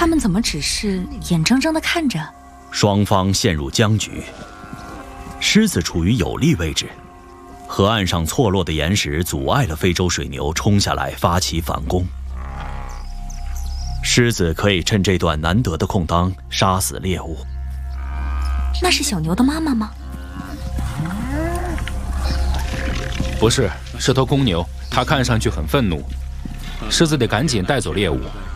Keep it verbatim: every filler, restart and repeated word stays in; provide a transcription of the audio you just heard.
他们怎么只是眼睁睁地看着？ 双方陷入僵局。狮子处于有利位置，河岸上错落的岩石阻碍了非洲水牛冲下来发起反攻。狮子可以趁这段难得的空当杀死猎物。 那是小牛的妈妈吗？ 不是，是头公牛，它看上去很愤怒。狮子得赶紧带走猎物，